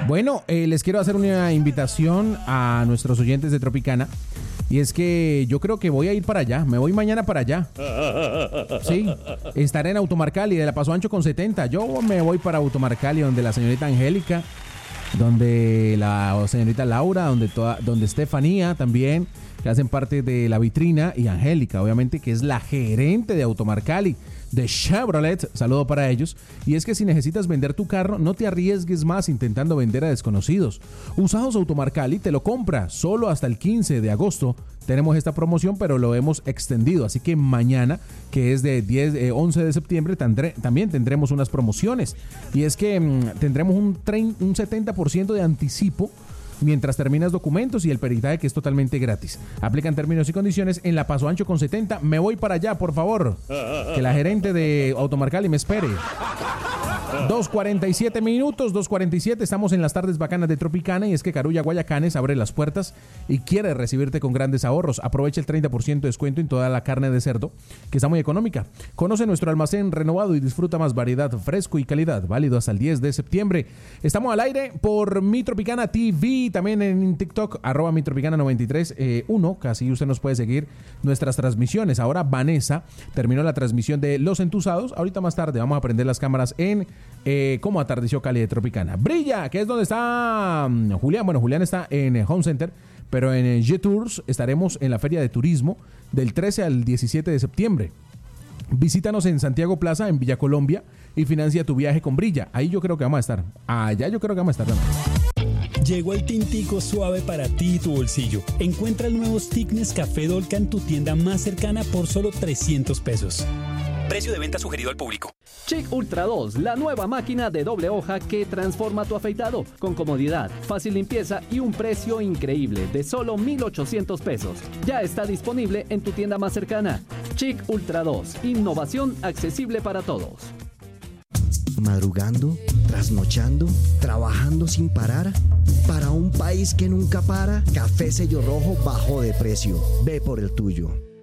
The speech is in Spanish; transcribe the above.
Bueno, les quiero hacer una invitación a nuestros oyentes de Tropicana. Y es que yo creo que voy a ir para allá. Me voy mañana para allá. Sí, estaré en Automarcali de la Paso Ancho con 70. Yo me voy para Automarcali, donde la señorita Angélica, donde la señorita Laura, donde Estefanía también, que hacen parte de la vitrina, y Angélica, obviamente, que es la gerente de Automarcali de Chevrolet. Saludo para ellos. Y es que si necesitas vender tu carro, no te arriesgues más intentando vender a desconocidos. Usados Automarcali te lo compra solo hasta el 15 de agosto. Tenemos esta promoción, pero lo hemos extendido. Así que mañana, que es de 11 de septiembre, también tendremos unas promociones. Y es que tendremos un 70% de anticipo mientras terminas documentos y el peritaje, que es totalmente gratis. Aplican términos y condiciones en la Paso Ancho con 70. Me voy para allá, por favor. Que la gerente de Automarcali me espere. 2:47 minutos, 2:47. Estamos en las tardes bacanas de Tropicana, y es que Carulla Guayacanes abre las puertas y quiere recibirte con grandes ahorros. Aprovecha el 30% de descuento en toda la carne de cerdo, que está muy económica. Conoce nuestro almacén renovado y disfruta más variedad, fresco y calidad. Válido hasta el 10 de septiembre. Estamos al aire por Mi Tropicana TV, también en TikTok, @mitropicana93.1. Casi usted nos puede seguir nuestras transmisiones. Ahora Vanessa terminó la transmisión de Los Entusados. Ahorita más tarde vamos a prender las cámaras en Cómo Atardeció Cali de Tropicana. Brilla, que es donde está Julián. Bueno, Julián está en Home Center, pero en G-Tours estaremos en la Feria de Turismo del 13 al 17 de septiembre. Visítanos en Santiago Plaza, en Villa Colombia, y financia tu viaje con Brilla. Ahí yo creo que vamos a estar. Allá yo creo que vamos a estar también. Llegó el tintico suave para ti y tu bolsillo. Encuentra el nuevo stick Nescafé Dolca en tu tienda más cercana por solo 300 pesos. Precio de venta sugerido al público. Chic Ultra 2, la nueva máquina de doble hoja que transforma tu afeitado con comodidad, fácil limpieza y un precio increíble de solo 1,800 pesos. Ya está disponible en tu tienda más cercana. Chic Ultra 2, innovación accesible para todos. Madrugando, trasnochando, trabajando sin parar. Para un país que nunca para, Café Sello Rojo bajó de precio. Ve por el tuyo.